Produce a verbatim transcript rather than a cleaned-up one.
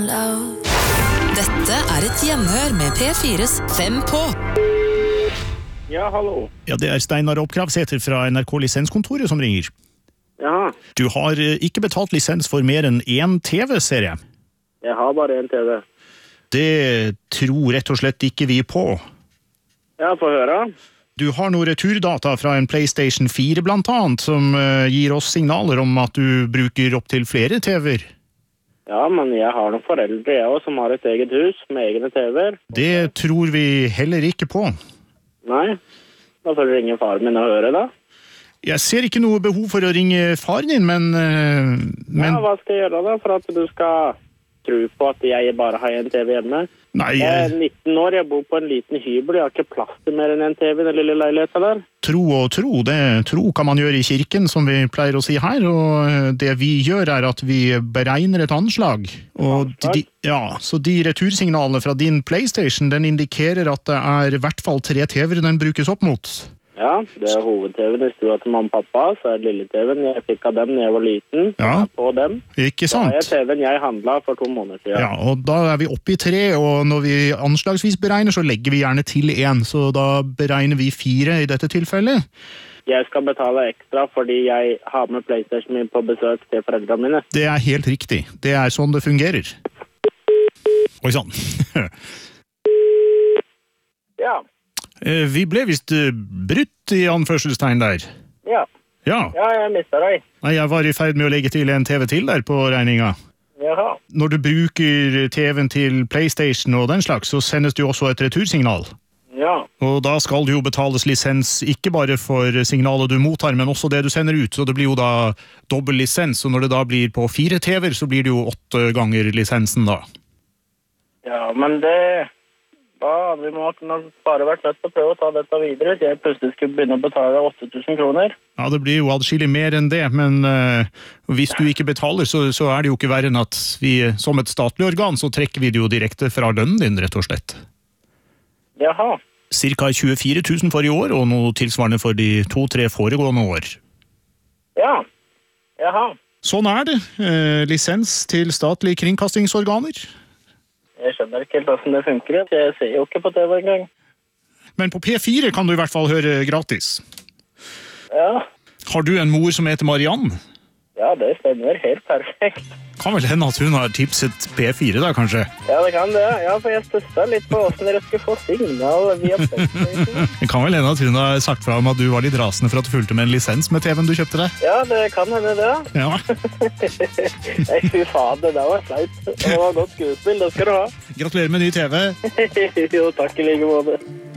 Dette er et gjenhør med P fires Fem på. Ja, hallo. Ja, det er Steinar Oppgravsæter fra N R K-lisenskontoret som ringer. Ja, Du har eh, ikke betalt lisens for mer enn én T V, ser jeg. jeg har bare en T V. Det tror rett og slett ikke vi på. Ja, få høre. Du har noen returdata fra en PlayStation fire blant annet, som eh, gir oss signaler om at du bruker opp til flere T V-er. Ja, men jeg har noen foreldre jeg også, som har et eget hus med egne T V-er. Det tror vi heller ikke på. Nei, da får du ringe faren min og høre da. Jeg ser ikke noe behov for å ringe faren din, men... eh, men Ja, hva skal jeg gjøre da, for at du skal tro på at jeg bare har en T V hjemme? nei, Jeg er eh, nitten år, jeg bor på en liten hybel, jeg har ikke plass til mer enn en T V i den lille leiligheten der. tro og tro, det tro kan man gjøre i kirken, som vi pleier å si her, og eh, det vi gjør er at vi beregner et anslag. Og de, ja, så de retursignalene fra din PlayStation, den indikerer at det er i hvert fall tre T V-er den brukes opp mot. Ja, det er hoved-T V-en i stua til mamma og pappa, så er det lille-T V-en. Jeg fikk av dem når jeg var liten, Ja. på dem. Ikke Da har jeg sant? T V-en jeg handlet for to måneder siden. Ja, og da er vi oppe i tre, og når vi anslagsvis beregner, så legger vi gjerne til en, så da beregner vi fire i dette tilfellet. Jeg skal betale ekstra fordi jeg har med PlayStation min på besøk til foreldrene mine. Det er helt riktig. Det er sånn det fungerer. Oi sann. Ja, Eh, Vi ble vist eh, brutt i anførselstegn der. ja, Ja. ja, jeg mistet deg. Nei, jeg var i ferd med å legge til en T V til der på regninga. Jaha. Når du bruker T V-en til PlayStation og den slags, så sendes det jo også et retursignal. Ja, Og da skal det jo betales lisens, ikke bare for signalet du mottar, men også det du sender ut. Så det blir jo da dobbel lisens, og når det da blir på fire T V-er, så blir det jo åtte ganger lisensen da. ja, men det... Da, vi må nok bare vært nødt til å prøve å ta dette videre. Jeg plutselig skulle begynne å betale åtte tusen kroner. Ja, det blir jo adskillig mer enn det, men eh, hvis du ikke betaler, så, så er det jo ikke verre enn at vi, som et statlig organ, så trekker vi det jo direkte fra lønnen din, rett og slett. Jaha. Cirka tjuefire tusen for i år, og noe tilsvarende for de to-tre foregående år. Ja. Jaha. Sånn er det. Eh, lisens til statlige kringkastingsorganer. Jeg skjønner ikke helt hvordan det funker. Jeg ser jo ikke på T V engang. Men på P fire kan du i hvert fall høre gratis. Ja. Har du en mor som heter Mariann? Ja, det stemmer helt perfekt. Kan vel hende at hun har tipset P fire da, kanskje? Ja, det kan det. Ja, for jeg stusset litt på hvordan dere skulle få signal via PlayStation. Det kan vel hende at hun har sagt fra om at du var litt rasende for at du fulgte med en lisens med T V-en du kjøpte deg? Ja, det kan hende det. Ja. Nei, fy fader, det var sleit. Det var godt skuespill, det skal du ha. Gratulerer med ny T V. Jo, takk i like måte.